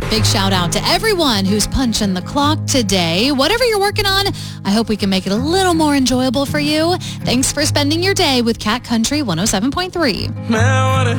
Big shout out to everyone who's punching the clock today. Whatever you're working on, I hope we can make it a little more enjoyable for you. Thanks for spending your day with Cat Country 107.3.